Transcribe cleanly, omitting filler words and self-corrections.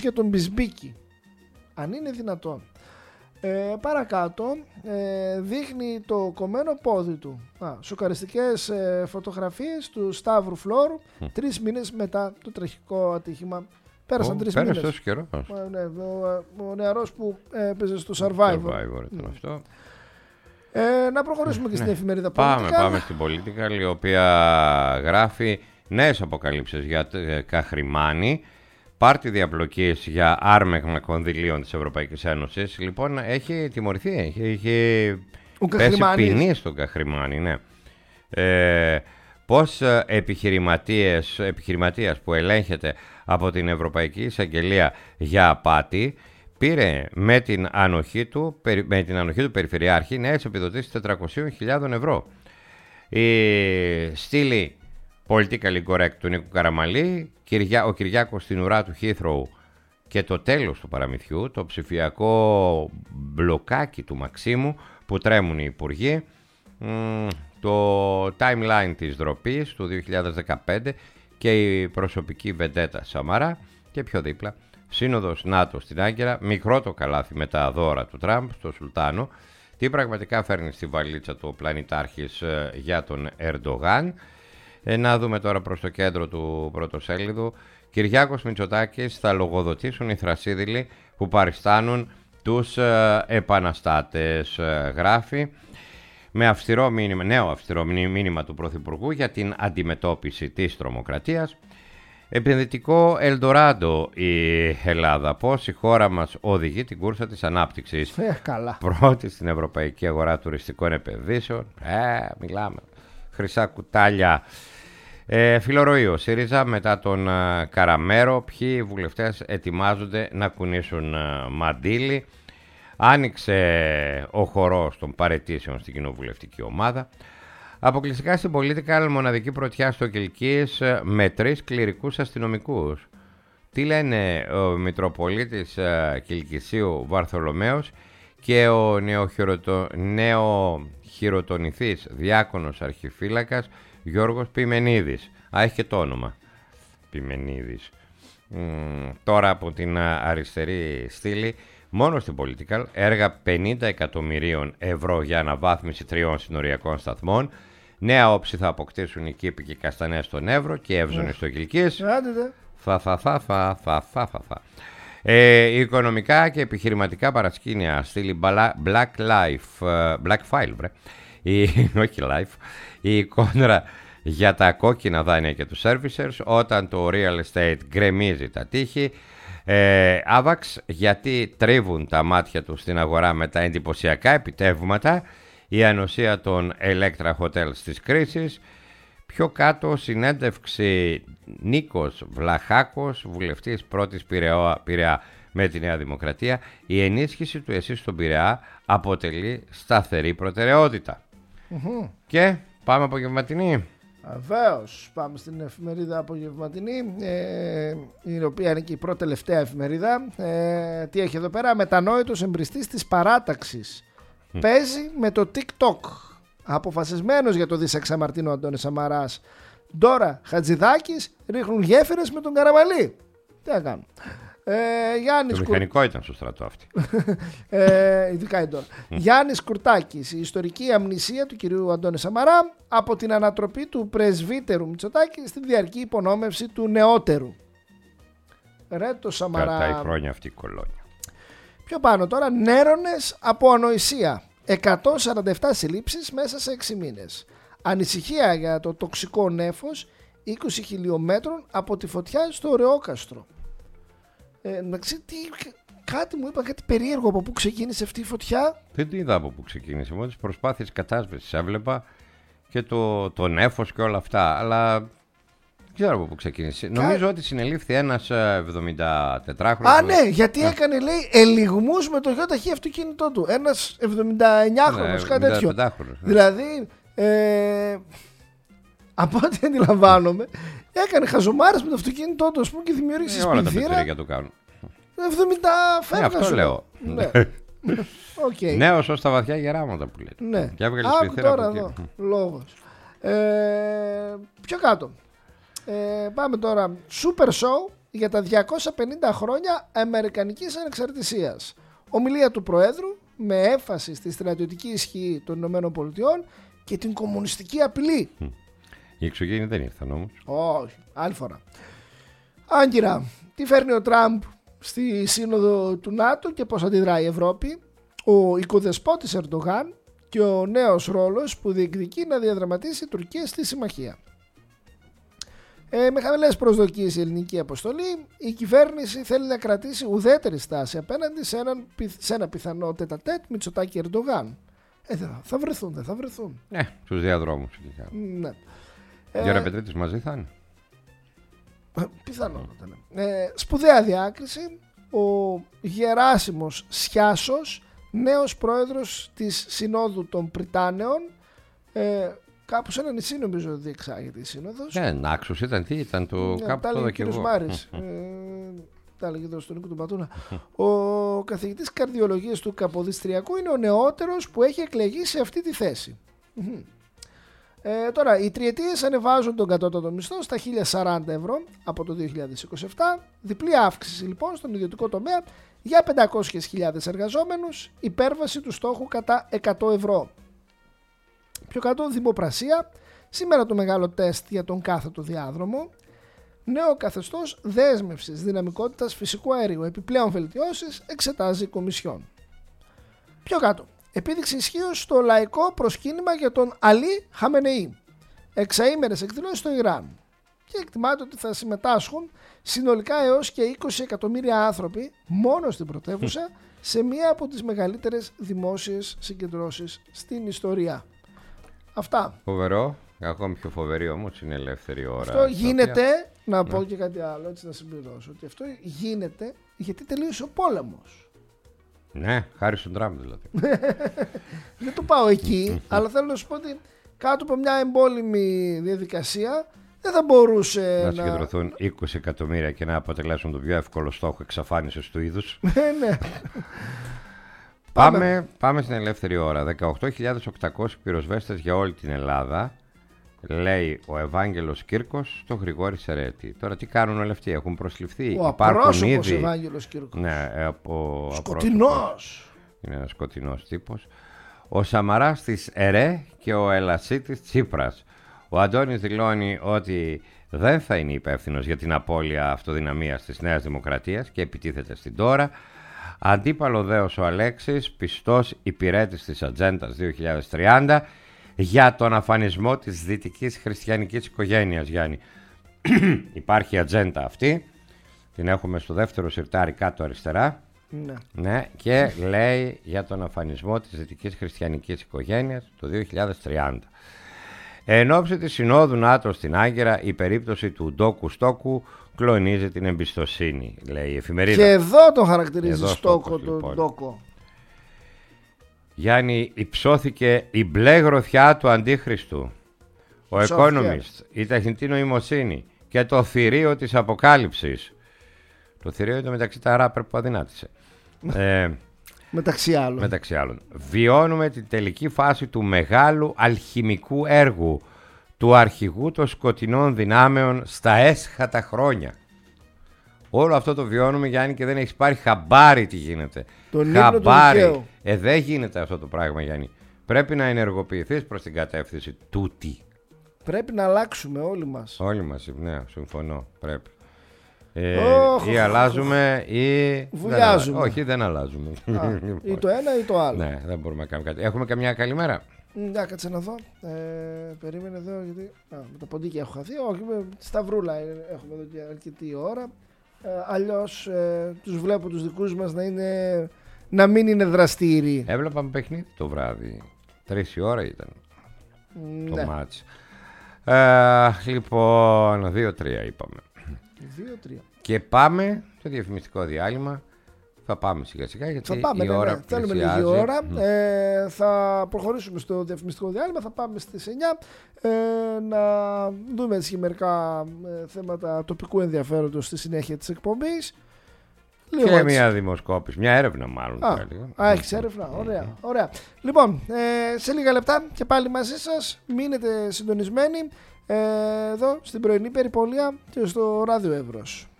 για τον Μπισμπίκη. Αν είναι δυνατόν. Παρακάτω δείχνει το κομμένο πόδι του. Σοκαριστικές φωτογραφίες του Σταύρου Φλόρ 3 μήνες μετά το τραγικό ατύχημα. Πέρασαν 3 μήνες. Τόσο καιρό. Ναι, ο νεαρός που έπαιζε στο Survivor. Αυτό. Να προχωρήσουμε και στην εφημερίδα Political. Πάμε στην Political, η οποία γράφει νέες αποκαλύψεις για Καχρημάνη. Πάρτι διαπλοκής για άρμεγμα κονδυλίων της Ευρωπαϊκής Ένωσης. Λοιπόν, έχει τιμωρηθεί, έχει πέσει ποινή στον Καχρημάνη, ναι. Πώς επιχειρηματίας που ελέγχεται από την Ευρωπαϊκή Εισαγγελία για απάτη πήρε με την ανοχή του Περιφερειάρχη νέες επιδοτήσεις 400.000 ευρώ. Η στήλη Politically Correct του Νίκου Καραμαλή, ο Κυριάκος στην ουρά του Heathrow και το τέλος του παραμυθιού, το ψηφιακό μπλοκάκι του Μαξίμου που τρέμουν οι υπουργοί, το timeline της ντροπής του 2015 και η προσωπική βεντέτα Σαμαρά και πιο δίπλα σύνοδος ΝΑΤΟ στην Άγκυρα, μικρό το καλάθι με τα δώρα του Τραμπ στο Σουλτάνο, τι πραγματικά φέρνει στη βαλίτσα του ο πλανητάρχης για τον Ερντογάν. Να δούμε τώρα προς το κέντρο του πρωτοσέλιδου. Κυριάκος Μητσοτάκης θα λογοδοτήσουν οι θρασίδηλοι που παριστάνουν τους επαναστάτες, γράφει, με νέο αυστηρό μήνυμα του Πρωθυπουργού για την αντιμετώπιση της τρομοκρατίας. Επενδυτικό Ελντοράντο η Ελλάδα. Πώς η χώρα μας οδηγεί την κούρσα της ανάπτυξης. Καλά. Πρώτη στην ευρωπαϊκή αγορά τουριστικών επενδύσεων. Μιλάμε. Χρυσά κουτάλια. Φιλορροή ο ΣΥΡΙΖΑ μετά τον Καραμέρο. Ποιοι βουλευτές ετοιμάζονται να κουνήσουν μαντίλι. Άνοιξε ο χορός των παραιτήσεων στην κοινοβουλευτική ομάδα. Αποκλειστικά στην Political, μοναδική πρωτιά στο Κιλκής με 3 κληρικούς αστυνομικούς. Τι λένε ο Μητροπολίτης Κιλκησίου Βαρθολομαίος και ο νεοχειροτονηθής διάκονος αρχιφύλακας Γιώργος Πιμενίδης. Έχει και το όνομα. Πιμενίδης. Τώρα από την αριστερή στήλη, μόνο στην Political, έργα 50 εκατομμυρίων ευρώ για αναβάθμιση 3 συνοριακών σταθμών. Νέα όψη θα αποκτήσουν οι Κήποι και οι Καστανές στον Εύρο και Εύζωνη στο Κιλκής. Οικονομικά και επιχειρηματικά παρασκήνια στήλη Black File, όχι Life, η κόντρα για τα κόκκινα δάνεια και τους servicers όταν το real estate γκρεμίζει τα τείχη. Άβαξ, γιατί τρίβουν τα μάτια τους στην αγορά με τα εντυπωσιακά επιτεύγματα, η ανοσία των Electra Hotels της κρίσης. Πιο κάτω συνέντευξη Νίκος Βλαχάκος, βουλευτής πρώτης Πειραιά με τη Νέα Δημοκρατία. Η ενίσχυση του ΕΣΥ στον Πειραιά αποτελεί σταθερή προτεραιότητα. Και πάμε απογευματινή. Βεβαίως, πάμε στην εφημερίδα Απογευματινή, η οποία είναι και η πρώτη τελευταία εφημερίδα. Τι έχει εδώ πέρα? Μετανόητος εμπριστής της παράταξης. Παίζει με το TikTok. Αποφασισμένος για το δισεξαμαρτίνο Αντώνης Σαμαράς. Τώρα Χατζηδάκης ρίχνουν γέφυρες με τον Καραμαλή. Τι να κάνουν. Το μηχανικό ήταν στο στρατό αυτή. Ειδικά είναι τώρα. Γιάννης Κουρτάκης, η ιστορική αμνησία του κυρίου Αντώνη Σαμαρά από την ανατροπή του πρεσβύτερου Μητσοτάκη στη διαρκή υπονόμευση του νεότερου. Ρε το Σαμαρά. Κρατάει χρόνια αυτή η κολόνια. Πιο πάνω τώρα, νέρονες από ανοησία. 147 συλλήψεις μέσα σε 6 μήνες. Ανησυχία για το τοξικό νέφος 20 χιλιόμετρων από τη φωτιά στο Ωρεόκαστρο. Κάτι μου είπαν, κάτι περίεργο από πού ξεκίνησε αυτή η φωτιά. Δεν την είδα από πού ξεκίνησε. Μόνο τις προσπάθειες κατάσβεσης έβλεπα και το νέφος και όλα αυτά. Αλλά δεν ξέρω από πού ξεκίνησε. Νομίζω ότι συνελήφθη ένας 74χρονος. Ναι, γιατί έκανε, λέει, ελιγμούς με το ΙΧ αυτοκίνητό του. Ένας 79χρονος, κάτι τέτοιο. Δηλαδή, από ό,τι αντιλαμβάνομαι, έκανε χαζομάρες με το αυτοκίνητό του, ας πούμε, και δημιούργησε σπινθήρα. Όλα τα πετσερίκια του κάνουν. 70 φεύγα αυτό σου. λέω. Ναι. Okay. Νέος ως τα βαθιά γεράματα που λέτε. Ναι. Και έβγαλε Άκου σπινθήρα τώρα από εδώ, λόγος. Πιο κάτω. Πάμε τώρα. Super Show, για τα 250 χρόνια Αμερικανικής Ανεξαρτησίας. Ομιλία του Προέδρου με έμφαση στη στρατιωτική ισχύ των ΗΠΑ και την κομμουνιστική απειλή. Οι εξωγήινοι δεν ήρθαν όμως. Όχι, άλλη φορά. Άγκυρα, τι φέρνει ο Τραμπ στη σύνοδο του ΝΑΤΟ και πώς αντιδράει η Ευρώπη, ο οικοδεσπότης Ερντογάν και ο νέος ρόλος που διεκδικεί να διαδραματίσει η Τουρκία στη συμμαχία. Με χαμηλές προσδοκίες η ελληνική αποστολή, η κυβέρνηση θέλει να κρατήσει ουδέτερη στάση απέναντι σε ένα πιθανό τετατέτ Μητσοτάκη Ερντογάν. Θα βρεθούν, δεν θα βρεθούν. Στους διαδρόμους. Ναι. Γιώργο Πετρίτης μαζί θα είναι. Πιθανότατα. Σπουδαία διάκριση. Ο Γεράσιμος Σιάσος, νέος πρόεδρος της Συνόδου των Πριτάνεων, κάπου σε ένα νησί νομίζω διεξάγεται η σύνοδος. Ναι, Νάξος ήταν, τι ήταν το κάπου το και εγώ. Μάρης, τα έλεγε εδώ στον Νίκο του Μπατούνα. Ο καθηγητής καρδιολογίας του Καποδιστριακού είναι ο νεότερος που έχει εκλεγεί σε αυτή τη θέση. Τώρα, οι τριετίες ανεβάζουν τον κατώτατο μισθό στα 1.040 ευρώ από το 2027. Διπλή αύξηση λοιπόν στον ιδιωτικό τομέα για 500.000 εργαζόμενους, υπέρβαση του στόχου κατά 100 ευρώ. Πιο κάτω, δημοπρασία. Σήμερα το μεγάλο τεστ για τον κάθετο διάδρομο. Νέο καθεστώς δέσμευσης δυναμικότητας φυσικού αερίου. Επιπλέον βελτιώσεις εξετάζει η Κομισιόν. Πιο κάτω. Επίδειξη ισχύως στο λαϊκό προσκύνημα για τον Αλή Χαμενεή. Εξαήμερες εκδηλώσεις στο Ιράν. Και εκτιμάται ότι θα συμμετάσχουν συνολικά έως και 20 εκατομμύρια άνθρωποι μόνο στην πρωτεύουσα σε μία από τις μεγαλύτερες δημόσιες συγκεντρώσεις στην ιστορία. Αυτά. Φοβερό. Ακόμη πιο φοβερή όμως είναι η ελεύθερη ώρα. Αυτό γίνεται, να πω και κάτι άλλο, έτσι να συμπληρώσω, ότι αυτό γίνεται γιατί τελείωσε ο πόλεμος. Ναι, χάρη στον Τραμπ δηλαδή. Δεν το πάω εκεί, αλλά θέλω να σου πω ότι κάτω από μια εμπόλεμη διαδικασία δεν θα μπορούσε να συγκεντρωθούν 20 εκατομμύρια και να αποτελέσουν τον πιο εύκολο στόχο εξαφάνισης του είδους. Ναι. Πάμε στην ελεύθερη ώρα. 18.800 πυροσβέστες για όλη την Ελλάδα, λέει ο Ευάγγελος Κύρκος στο Γρηγόρη Σερέτη. Τώρα τι κάνουν όλοι αυτοί, έχουν προσληφθεί. Ο απρόσωπος Ευάγγελος Κύρκος. Ναι, σκοτεινός. Είναι ένας σκοτεινός τύπος. Ο Σαμαράς της ΕΡΕ και ο Ελασίτης Τσίπρας. Ο Αντώνης δηλώνει ότι δεν θα είναι υπεύθυνος για την απώλεια αυτοδυναμίας της Νέας Δημοκρατίας και επιτίθεται στην τώρα. Αντίπαλο δέος ο Αλέξης, πιστός υπηρέτης της Ατζέντας 2030 για τον αφανισμό της δυτικής χριστιανικής οικογένειας, Γιάννη. Υπάρχει η ατζέντα αυτή, την έχουμε στο δεύτερο συρτάρι κάτω αριστερά. Ναι, και λέει για τον αφανισμό της δυτικής χριστιανικής οικογένειας το 2030. Εν ώψη της Συνόδου ΝΑΤΟ στην Άγκυρα, η περίπτωση του Ντόκου Στόκου κλονίζει την εμπιστοσύνη, λέει η εφημερίδα. Και εδώ τον χαρακτηρίζει Στόκο τον λοιπόν. Ντόκο. Γιάννη, υψώθηκε η μπλε γροθιά του Αντίχριστου, ο Economist, η τεχνητή νοημοσύνη και το θηρίο της αποκάλυψης. Το θηρίο είναι μεταξύ τα ράπερ που αδυνάτησε. Μεταξύ άλλων. Βιώνουμε την τελική φάση του μεγάλου αλχημικού έργου του αρχηγού των σκοτεινών δυνάμεων στα έσχατα χρόνια. Όλο αυτό το βιώνουμε, Γιάννη, και δεν έχεις πάρει χαμπάρι τι γίνεται. Χαμπάρι. Δεν γίνεται αυτό το πράγμα, Γιάννη. Πρέπει να ενεργοποιηθείς προς την κατεύθυνση τούτη. Πρέπει να αλλάξουμε όλοι μας. Όλοι μας, ναι, συμφωνώ. Πρέπει. Ή αλλάζουμε ή βουλιάζουμε. Όχι, δεν αλλάζουμε. Ή το ένα ή το άλλο. Ναι, δεν μπορούμε να κάνουμε κάτι. Έχουμε καμιά καλημέρα? Να κάτσε να δω. Περίμενε εδώ γιατί με τα ποντίκια έχω χαθεί. Όχι, σταυρούλα έχουμε εδώ και αρκετή ώρα. Αλλιώς τους βλέπω τους δικούς μας να μην είναι δραστήριοι. Έβλεπαμε παιχνίδι το βράδυ. 3 η ώρα ήταν το μάτς. Λοιπόν, 2-3 είπαμε. 2-3. Και πάμε στο διαφημιστικό διάλειμμα. Θα πάμε σιγά σιγά γιατί η ώρα θέλουμε λίγη ώρα. Θα προχωρήσουμε στο διαφημιστικό διάλειμμα. Θα πάμε στις 9 να δούμε μερικά θέματα τοπικού ενδιαφέροντος στη συνέχεια της εκπομπής. Λίγο και έτσι. Μια δημοσκόπηση, μια έρευνα μάλλον. Έχεις έρευνα, ωραία. Λοιπόν, σε λίγα λεπτά και πάλι μαζί σας. Μείνετε συντονισμένοι εδώ στην πρωινή περιπολία και στο Ράδιο Εύρος.